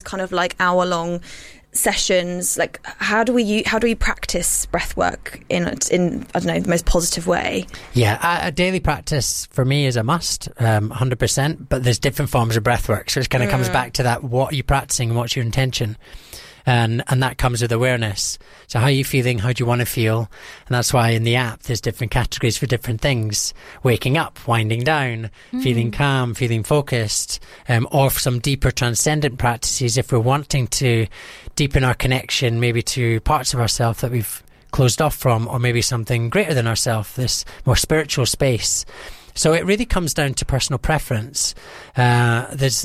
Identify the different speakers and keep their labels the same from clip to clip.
Speaker 1: kind of like hour-long sessions? Like, how do we practice breath work in I don't know, the most positive way?
Speaker 2: A daily practice for me is a must, 100%, but there's different forms of breath work, so it kind of comes back to that: what are you practicing, what's your intention? And that comes with awareness. So how are you feeling? How do you want to feel? And that's why in the app there's different categories for different things: waking up, winding down, feeling calm, feeling focused, or some deeper transcendent practices if we're wanting to deepen our connection maybe to parts of ourselves that we've closed off from, or maybe something greater than ourselves, this more spiritual space. So it really comes down to personal preference. There's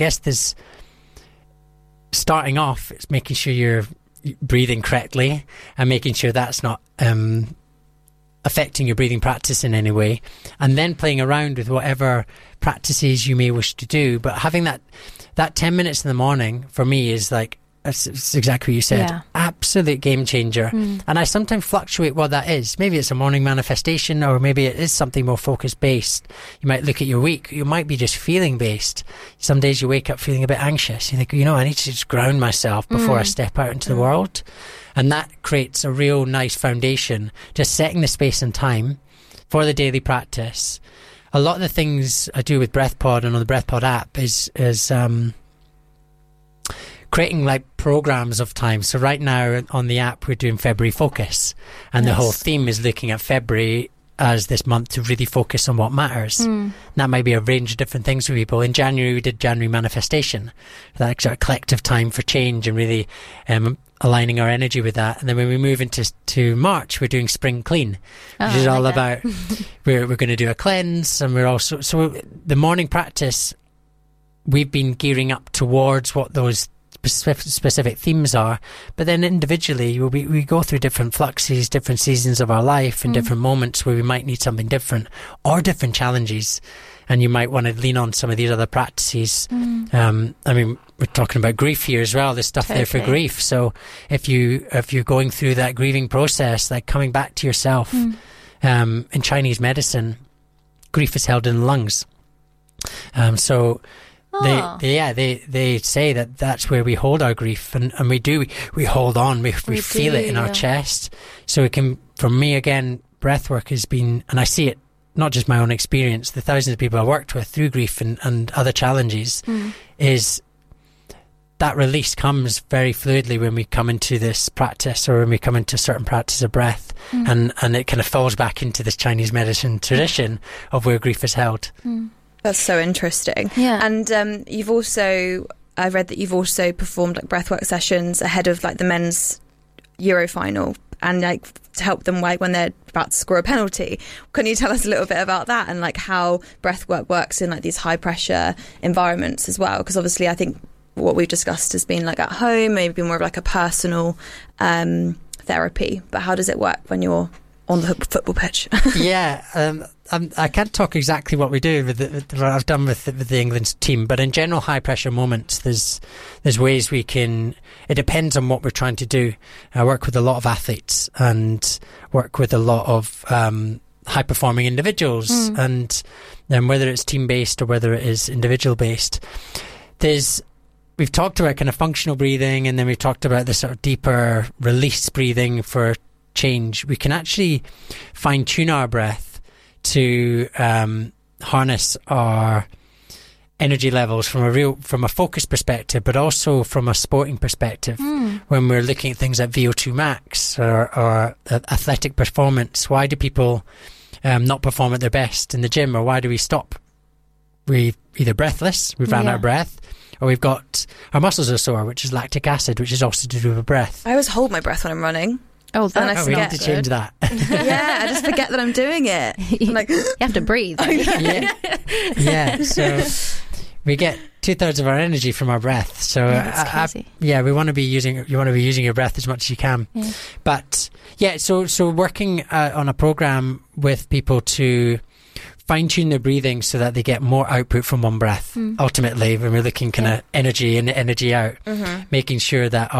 Speaker 2: starting off, it's making sure you're breathing correctly and making sure that's not affecting your breathing practice in any way, and then playing around with whatever practices you may wish to do. But having that 10 minutes in the morning for me is like, it's exactly what you said, absolute game changer. And I sometimes fluctuate what that is. Maybe it's a morning manifestation, or maybe it is something more focus based. You might look at your week, you might be just feeling based. Some days you wake up feeling a bit anxious, you think, I need to just ground myself before I step out into the world. And that creates a real nice foundation, just setting the space and time for the daily practice. A lot of the things I do with BreathPod and on the BreathPod app is creating like programs of time. So right now on the app we're doing February Focus, and the whole theme is looking at February as this month to really focus on what matters. That might be a range of different things for people. In January we did January Manifestation, that sort of collective time for change and really aligning our energy with that. And then when we move into March, we're doing Spring Clean, which is all about we're going to do a cleanse, and we're also, so the morning practice we've been gearing up towards what those specific themes are, but then individually we go through different fluxes, different seasons of our life, and different moments where we might need something different or different challenges, and you might want to lean on some of these other practices. I mean, we're talking about grief here as well. There's stuff there for grief. So if you're going through that grieving process, like coming back to yourself, in Chinese medicine, grief is held in the lungs. They say that that's where we hold our grief, and we hold on, we feel it in our chest. So it can, for me again, breath work has been, and I see it, not just my own experience, the thousands of people I worked with through grief and other challenges, is that release comes very fluidly when we come into this practice, or when we come into a certain practice of breath, and it kind of falls back into this Chinese medicine tradition of where grief is held.
Speaker 1: That's so interesting. Yeah. And I read that you've also performed like breathwork sessions ahead of like the men's Euro final, and like to help them like when they're about to score a penalty. Can you tell us a little bit about that, and like how breathwork works in like these high pressure environments as well? Because obviously I think what we've discussed has been like at home, maybe more of like a personal therapy, but how does it work when you're on the football pitch?
Speaker 2: I can't talk exactly what we do with what I've done with the England team, but in general, high pressure moments, there's ways we can. It depends on what we're trying to do. I work with a lot of athletes and work with a lot of high performing individuals, and whether it's team based or whether it is individual based, we've talked about kind of functional breathing, and then we've talked about the sort of deeper release breathing for change. We can actually fine tune our breath to harness our energy levels from a focus perspective, but also from a sporting perspective. When we're looking at things like VO2 max or athletic performance, why do people not perform at their best in the gym, or why do we stop? We're either breathless, we've ran out of breath, or we've got our muscles are sore, which is lactic acid, which is also to do with breath.
Speaker 1: I always hold my breath when I'm running.
Speaker 2: We need to change that.
Speaker 1: I just forget that I'm doing it. I'm like,
Speaker 3: you have to breathe.
Speaker 2: So we get 2/3 of our energy from our breath. So we want to be using. You want to be using your breath as much as you can. Yeah. But so working on a program with people to fine tune their breathing so that they get more output from one breath. Ultimately, when we're looking kind of energy in, energy out, making sure that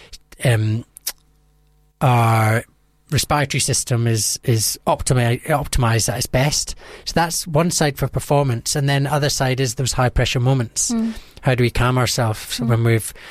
Speaker 2: our respiratory system is optimized at its best. So that's one side for performance, and then other side is those high pressure moments. How do we calm ourselves when we've